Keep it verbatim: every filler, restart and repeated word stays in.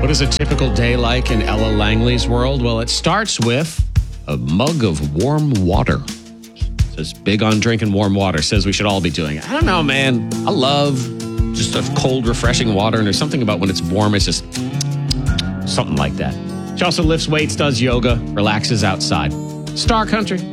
What is a typical day like in Ella Langley's world? Well, it starts with a mug of warm water. Says big on drinking warm water. Says we should all be doing it. I don't know, man. I love just a cold, refreshing water. And there's something about when it's warm, it's just something like that. She also lifts weights, does yoga, relaxes outside. Star Country.